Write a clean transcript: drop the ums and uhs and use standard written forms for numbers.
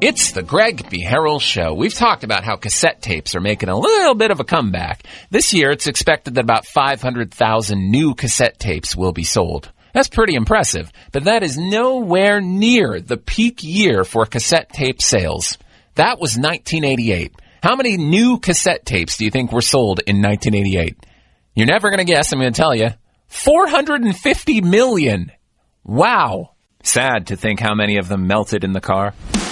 It's the Greg B. Harrell Show. We've talked about how cassette tapes are making a little bit of a comeback. This year, it's expected that about 500,000 new cassette tapes will be sold. That's pretty impressive, but that is nowhere near the peak year for cassette tape sales. That was 1988. How many new cassette tapes do you think were sold in 1988? You're never going to guess, I'm going to tell you. 450 million. Wow. Sad to think how many of them melted in the car.